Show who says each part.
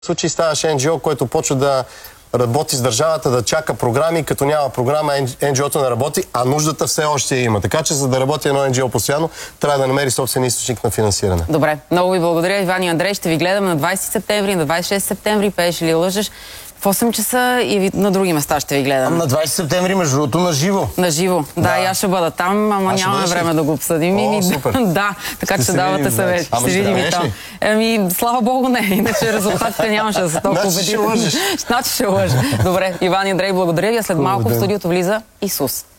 Speaker 1: В случай ставаше НГО, който почва да работи с държавата, да чака програми, като няма програма, НГО-то не работи, а нуждата все още има. Така че, за да работи едно НГО постоянно, трябва да намери собствен източник на финансиране.
Speaker 2: Добре, много ви благодаря, Иван и Андрей. Ще ви гледаме на 20 септември, на 26 септември, пееш или лъжеш. В 8 часа и на други места ще ви гледам.
Speaker 3: На 20 септември, между другото, на живо.
Speaker 2: На живо. Да, и аз ще бъда там, ама нямаме време да го обсъдим.
Speaker 1: О, супер.
Speaker 2: Да, така че давате съвет. Ще видим и там. Слава Богу, не. Иначе резултатите нямаше да са толкова убедителни. Значи ще лъжа. Добре, Иван и Андрей, благодаря ви. След малко в студиото влиза Исус.